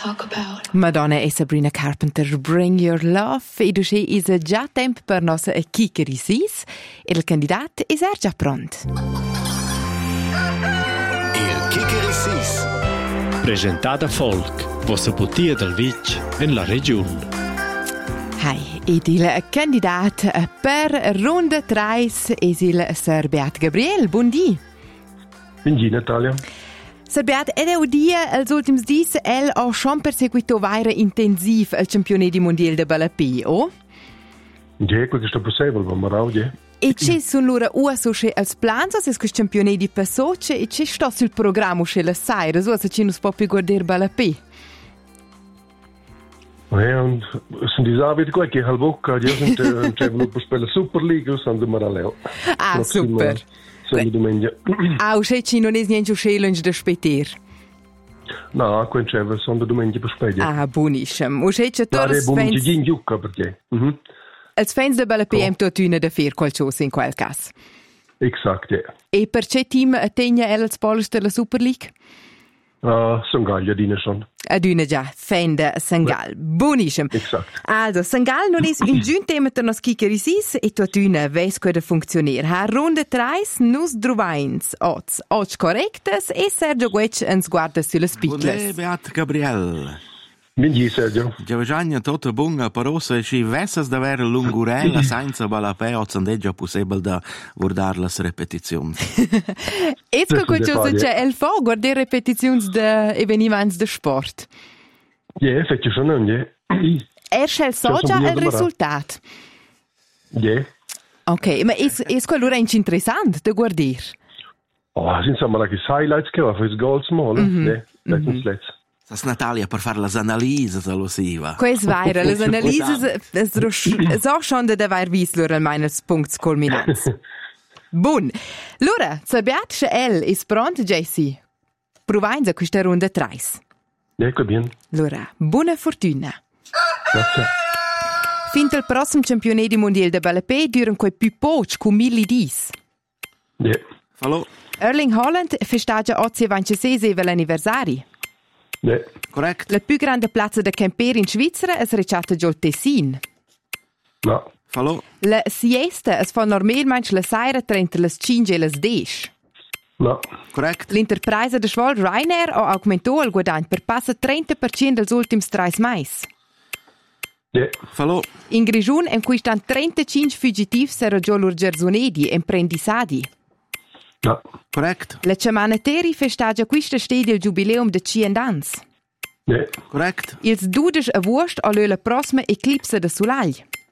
talk about. Madonna e Sabrina Carpenter, Bring Your Love. E dusce is già tempo per nostra chiacchiere sis. E il candidato è già pronto. Il chiacchiere sis. Presentata Folk, vostra putia del Vic in la regione. Hai, ed il candidato per ronda 3 è il Sir Beat Gabriel. Buondì. Buondì Natalia. Sir Beat, ed è un dia, als ultims dis, el ha schon perseguito vaire intensiv al campionati mondiale de Balapì, o? Ja, questo è possibile, ma morau, ja. E c'è sono loro uso che als plans, se questo campionati passoce, e c'è sto sul programma che la sai, so se ci non si può più guardare Balapì. Ja, und sind die Sachen wieder gut, ich halb Bock, ja, sind wir spielen Superliga, sind wir alle. Ah, super. Sono domenica. Ah, o c'è non è niente challenge da speter. No, quindi sono domenica per spiegare. Ah, buonissimo. O c'è tutti els fans. Di giucca perché. Els fans de Balapì hem tot una da fer qualcosa in quel caso. Esatto, ja. E per che team tegna els polis della Super League? Sangal, dina schon. Aduna già, fan de Sangal. Buonissimo. Esatto. Also, Sangal non è un giun tema per nos chiacchierisis e tot una ves che da funzionier. Ha ronda 3, nus druvains, ots correctes e Sergio Guec ens guarda sulle spicles. Buongiorno, Beat Gabriel. Buondì, Sergio. Giovagna tutta buona però se ci vessas davvero lungurella senza balapè o zandeggia possibile da guardare le ripetizioni. E che cosa c'è il fa guardare ripetizioni de eventi de sport? Ja, fece schon, ja. Scel so già il risultato. Ja. Ok, ma è quello interessante da guardare? Oh, sind wir like highlights che für das Goals mal, ne? Letztens. Das Natalia per fare le analisi all'osiva. Questo è vero, le analisi so schon da aver visto loro almeno punti culminanti. Buon. Allora, Sabiat che el è pronto, Jessie. Proviamo questa ronda 3. Ecco bien. Allora, buona fortuna. Grazie. Fin al prossimo campionato mondiale de Balapè duran quei più pochi con 1010. Ja. Hallo. Erling Haaland festeggia oggi 26 l'anniversario. Ja. Correct. La più grande piazza da camper in Svizzera è ricciata già il Tessin. No. Hallo. La siesta es fa normalmente la sera tra le 5 e le 10. No. Correct. L'interpresa de Schwal Ryanair ha aumentato il guadagno per passa 30% dels ultims 3 mesi. Ja. Hallo. In Grigiun em quistan 35 fuggitivi era già lor gersonedi imprendisadi. No. Correct. La Ciamanateri festeggia questa stedi il giubileum de 100 anni. Ja. Correct. Ils 12 agosto ha la prossima eclipse de solagl.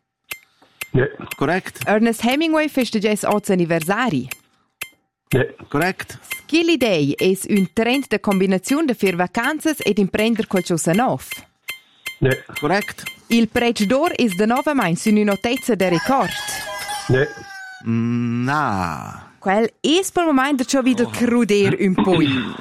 Ja. Correct. Ernest Hemingway festeggia il 8 anniversari. Ja. Correct. Skill Day è un trend de combinazione de fer vacanze ed imprender qualcosa nuovo. Ja. Correct. Il Prec d'Or è de nova main su un'otezza de record. Ja. Na. Quel è per il momento ciò wieder cruder un po'.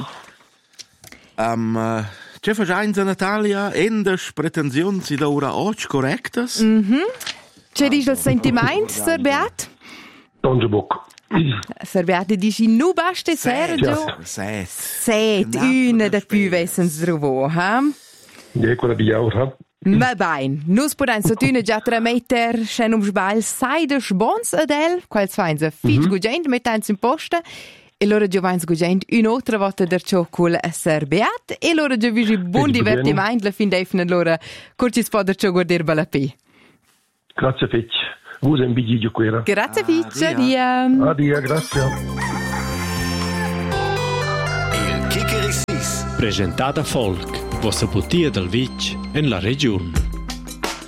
C'è facciamo Natalia in le pretensioni da ora oggi correctas? C'è dice il sentimento, Sir Beat? Donge Bock. Sir Beat dice nu basta Sergio. Set, una da più vessens drovo, ha? Ja, quella di Jaur, Ma bene, nus poden sotuna già 3 meter, scen sbail sai de spons adel, quals fein se fitch gugent mettens in posta, e loro giovans gugent un'altra volta der ciocol a Sir Beat, e loro già visi buon divertimento la fin d'efne loro curcis po der cioguarder Balapì. Grazie Fitch. Vous un biglio quera. Grazie Fitch, adia. Adia, grazie. Il chiacchiere sis. Presentata Folk, vostra putia del Vic in la regione.